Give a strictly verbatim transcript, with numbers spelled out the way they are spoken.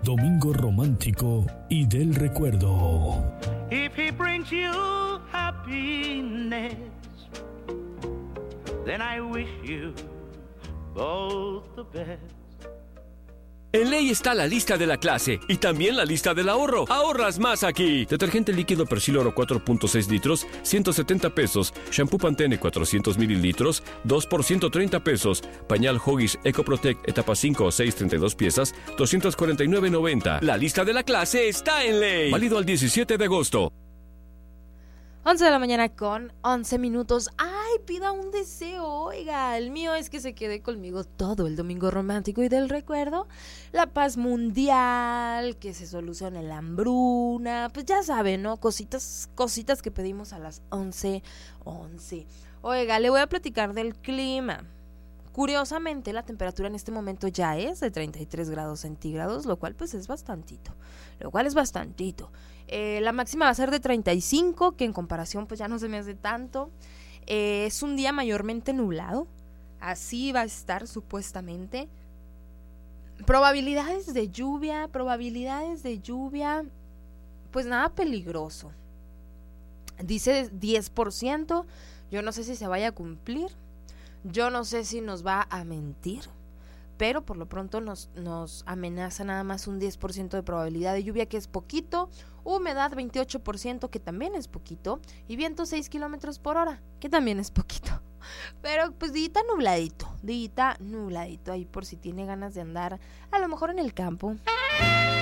Domingo romántico y del recuerdo. If he brings you happiness, then I wish you both the best. En Ley está la lista de la clase y también la lista del ahorro. ¡Ahorras más aquí! Detergente líquido Persil Oro cuatro punto seis litros, ciento setenta pesos. Shampoo Pantene cuatrocientos mililitros, dos por ciento treinta pesos. Pañal Huggies EcoProtect etapa cinco o seis, treinta y dos piezas, doscientos cuarenta y nueve noventa. La lista de la clase está en Ley. Válido al diecisiete de agosto. once de la mañana con once minutos. ¡Ay, pida un deseo! Oiga, el mío es que se quede conmigo todo el domingo romántico y del recuerdo. La paz mundial, que se solucione la hambruna. Pues ya saben, ¿no? Cositas, cositas que pedimos a las once once. Oiga, le voy a platicar del clima. Curiosamente, la temperatura en este momento ya es de treinta y tres grados centígrados, lo cual pues es bastantito. Lo cual es bastantito. Eh, la máxima va a ser de treinta y cinco, que en comparación pues ya no se me hace tanto. Eh, es un día mayormente nublado, así va a estar supuestamente. Probabilidades de lluvia, probabilidades de lluvia, pues nada peligroso. Dice diez por ciento, yo no sé si se vaya a cumplir, yo no sé si nos va a mentir, pero por lo pronto nos, nos amenaza nada más un diez por ciento de probabilidad de lluvia, que es poquito, humedad veintiocho por ciento, que también es poquito, y viento seis kilómetros por hora, que también es poquito. Pero pues dita nubladito, dita nubladito, ahí por si tiene ganas de andar a lo mejor en el campo.